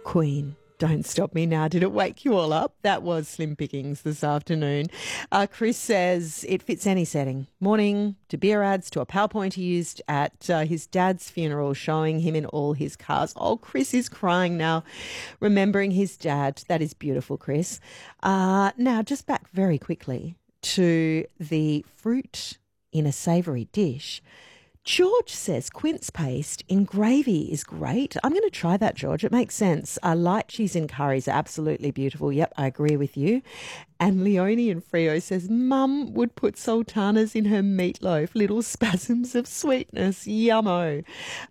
Queen. Don't Stop Me Now. Did it wake you all up? That was Slim Pickings this afternoon. Chris says it fits any setting. Morning to beer ads to a PowerPoint he used at his dad's funeral, showing him in all his cars. Oh, Chris is crying now, remembering his dad. That is beautiful, Chris. Now, just back very quickly to the fruit in a savoury dish. George says quince paste in gravy is great. I'm going to try that, George. It makes sense. Light cheese in curries are absolutely beautiful. Yep, I agree with you. And Leonie in Frio says, Mum would put sultanas in her meatloaf, little spasms of sweetness. Yummo.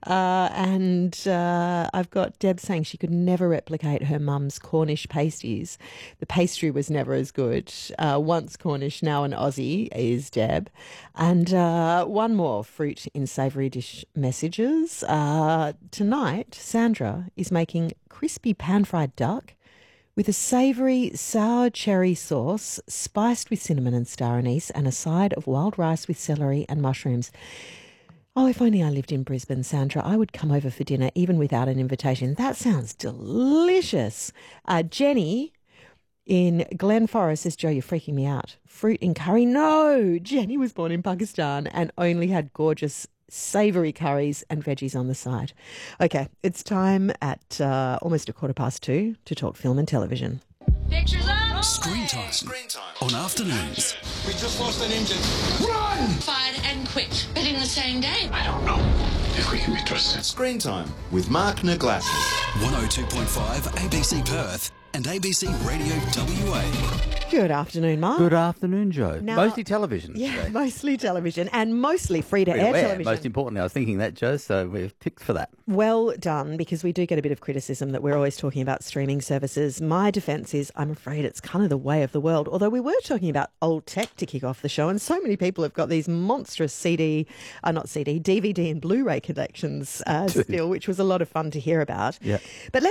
I've got Deb saying she could never replicate her mum's Cornish pasties. The pastry was never as good. Once Cornish, now an Aussie is Deb. And one more fruit in savoury dish messages. Tonight, Sandra is making crispy pan-fried duck with a savoury sour cherry sauce spiced with cinnamon and star anise and a side of wild rice with celery and mushrooms. Oh, if only I lived in Brisbane, Sandra, I would come over for dinner even without an invitation. That sounds delicious. Jenny in Glen Forest says, Joe, you're freaking me out. Fruit in curry? No! Jenny was born in Pakistan and only had gorgeous savoury curries and veggies on the side. Okay, it's time at almost 2:15 to talk film and television. Pictures up! Screen time. On afternoons. We just lost an engine. Run! Fired and quick, but in the same day. I don't know if we can be trusted. Screen Time with Mark Naglassi. 102.5 ABC Perth and ABC Radio WA. Good afternoon, Mark. Good afternoon, Joe. Now- Mostly television Yeah, today. mostly television and mostly free-to-air Free-to-air, television. most importantly, I was thinking that, Joe, so we've ticked for that. Well done, because we do get a bit of criticism that we're always talking about streaming services. My defence is I'm afraid it's kind of the way of the world, although we were talking about old tech to kick off the show, and so many people have got these monstrous DVD and Blu-ray collections still, which was a lot of fun to hear about. Yeah. But